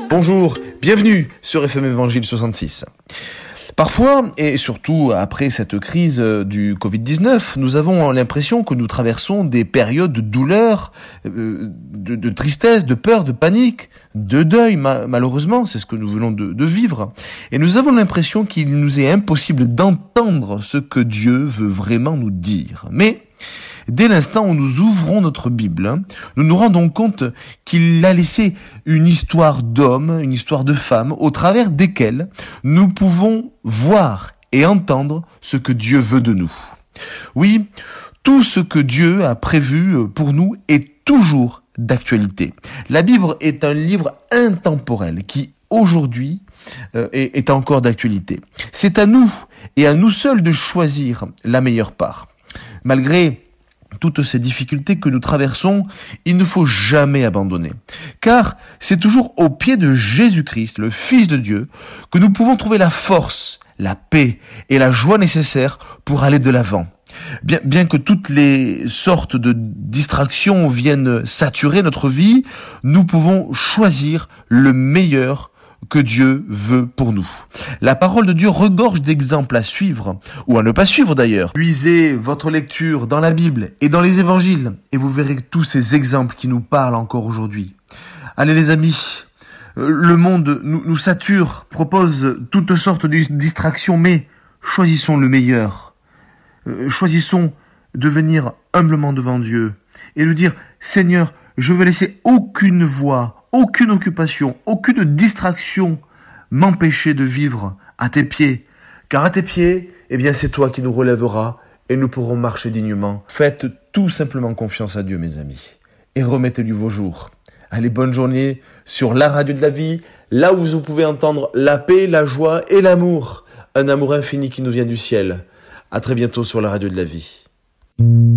Bonjour, bienvenue sur FM Évangile 66. Parfois, et surtout après cette crise du Covid-19, nous avons l'impression que nous traversons des périodes de douleur, de tristesse, de peur, de panique, de deuil, malheureusement, c'est ce que nous venons de vivre. Et nous avons l'impression qu'il nous est impossible d'entendre ce que Dieu veut vraiment nous dire. Mais dès l'instant où nous ouvrons notre Bible, nous nous rendons compte qu'il a laissé une histoire d'hommes, une histoire de femmes, au travers desquelles nous pouvons voir et entendre ce que Dieu veut de nous. Oui, tout ce que Dieu a prévu pour nous est toujours d'actualité. La Bible est un livre intemporel qui, aujourd'hui, est encore d'actualité. C'est à nous et à nous seuls de choisir la meilleure part. Malgré toutes ces difficultés que nous traversons, il ne faut jamais abandonner. Car c'est toujours au pied de Jésus-Christ, le Fils de Dieu, que nous pouvons trouver la force, la paix et la joie nécessaires pour aller de l'avant. Bien que toutes les sortes de distractions viennent saturer notre vie, nous pouvons choisir le meilleur que Dieu veut pour nous. La parole de Dieu regorge d'exemples à suivre, ou à ne pas suivre d'ailleurs. Puisez votre lecture dans la Bible et dans les évangiles, et vous verrez tous ces exemples qui nous parlent encore aujourd'hui. Allez les amis, le monde nous sature, propose toutes sortes de distractions, mais choisissons le meilleur. Choisissons de venir humblement devant Dieu et de dire « Seigneur, je veux laisser aucune voix, aucune occupation, aucune distraction m'empêcher de vivre à tes pieds. Car à tes pieds, c'est toi qui nous relèveras et nous pourrons marcher dignement. » Faites tout simplement confiance à Dieu, mes amis, et remettez-lui vos jours. Allez, bonne journée sur la radio de la vie, là où vous pouvez entendre la paix, la joie et l'amour. Un amour infini qui nous vient du ciel. À très bientôt sur la radio de la vie.